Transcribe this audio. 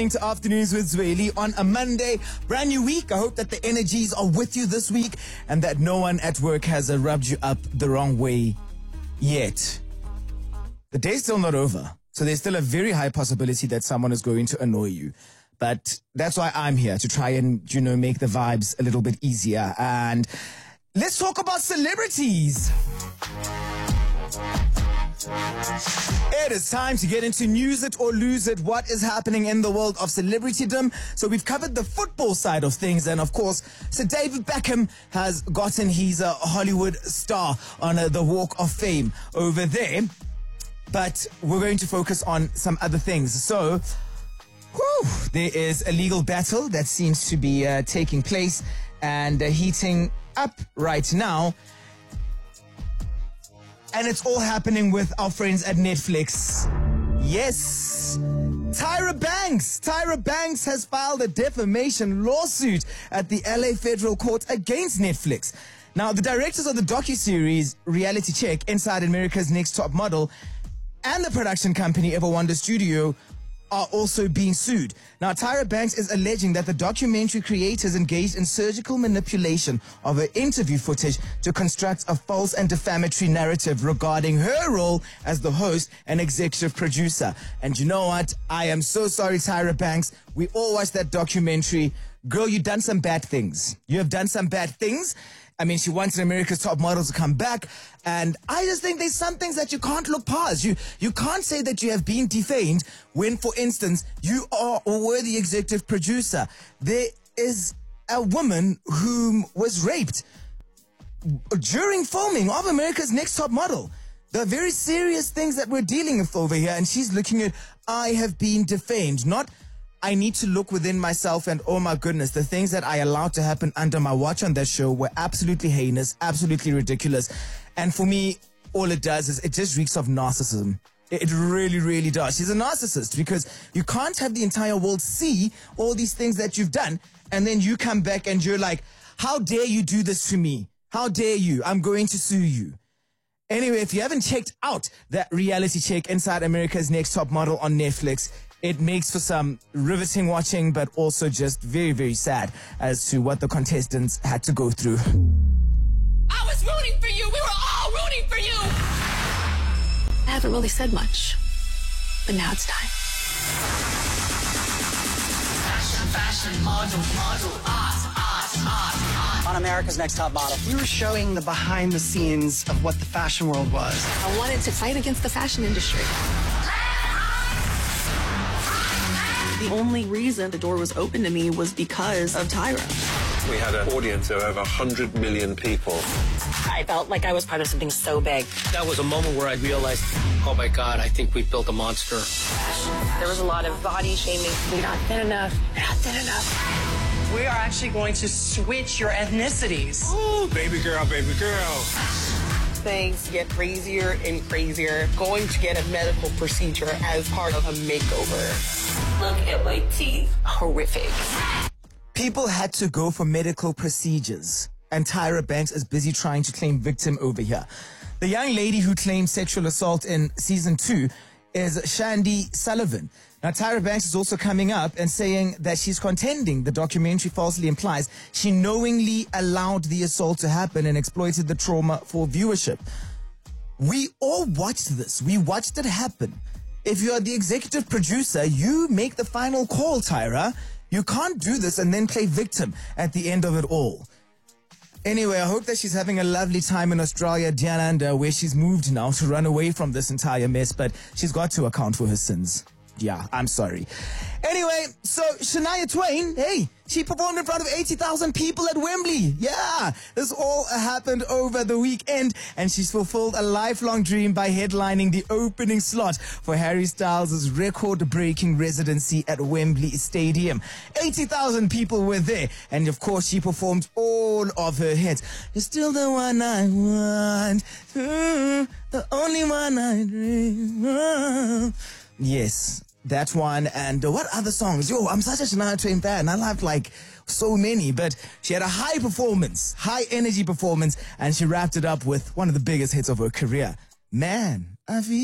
To Afternoons with Zweli on a Monday, brand new week. I hope that the energies are with you this week and that no one at work has rubbed you up the wrong way yet. The day's still not over, so there's still a very high possibility that someone is going to annoy you. But that's why I'm here, to try and, make the vibes a little bit easier. And let's talk about celebrities. It is time to get into News It or Lose It. What is happening in the world of celebritydom? So we've covered the football side of things, and of course, Sir David Beckham has gotten his Hollywood star on the Walk of Fame over there. But we're going to focus on some other things. So, there is a legal battle that seems to be taking place and heating up right now. And it's all happening with our friends at Netflix. Yes, Tyra Banks. Tyra Banks has filed a defamation lawsuit at the LA Federal Court against Netflix. Now, the directors of the docuseries Reality Check, Inside America's Next Top Model, and the production company Ever Wonder Studio are also being sued. Now, Tyra Banks is alleging that the documentary creators engaged in surgical manipulation of her interview footage to construct a false and defamatory narrative regarding her role as the host and executive producer. And you know what? I am so sorry, Tyra Banks. We all watched that documentary. Girl, you've done some bad things. You have done some bad things. I mean, she wanted America's Top Model to come back, and I just think there's some things that you can't look past. You can't say that you have been defamed when, for instance, you are or were the executive producer. There is a woman who was raped during filming of America's Next Top Model. There are very serious things that we're dealing with over here, and she's looking at, I have been defamed, not I need to look within myself and, oh my goodness, the things that I allowed to happen under my watch on that show were absolutely heinous, absolutely ridiculous. And for me, all it does is it just reeks of narcissism. It really, really does. She's a narcissist because you can't have the entire world see all these things that you've done, and then you come back and you're like, how dare you do this to me? How dare you? I'm going to sue you. Anyway, if you haven't checked out that Reality Check Inside America's Next Top Model on Netflix, it makes for some riveting watching, but also just very, very sad as to what the contestants had to go through. I was rooting for you. We were all rooting for you. I haven't really said much, but now it's time. Fashion, model, art. On America's Next Top Model, we were showing the behind the scenes of what the fashion world was. I wanted to fight against the fashion industry. The only reason the door was open to me was because of Tyra. We had an audience of over 100 million people. I felt like I was part of something so big. That was a moment where I realized, oh my God, I think we built a monster. There was a lot of body shaming. You're not thin enough. You're not thin enough. We are actually going to switch your ethnicities. Ooh, baby girl, baby girl. Things get crazier and crazier. Going to get a medical procedure as part of a makeover. Look at my teeth. Horrific. People had to go for medical procedures, and Tyra Banks is busy trying to claim victim over here. The young lady who claimed sexual assault in season 2 is Shandy Sullivan. Now, Tyra Banks is also coming up and saying that she's contending the documentary falsely implies she knowingly allowed the assault to happen and exploited the trauma for viewership. We all watched this. We watched it happen. If you are the executive producer, you make the final call, Tyra. You can't do this and then play victim at the end of it all. Anyway, I hope that she's having a lovely time in Australia, down under, where she's moved now to run away from this entire mess, but she's got to account for her sins. Yeah, I'm sorry. Anyway, so Shania Twain, hey, she performed in front of 80,000 people at Wembley. Yeah, this all happened over the weekend, and she's fulfilled a lifelong dream by headlining the opening slot for Harry Styles' record-breaking residency at Wembley Stadium. 80,000 people were there, and of course she performed all of her hits. You're still the one I want, the only one I dream of. Yes, that one. And what other songs? Yo, I'm such a Shania Twain fan. I loved like so many, but she had a high performance, high energy performance, and she wrapped it up with one of the biggest hits of her career. Man, I feel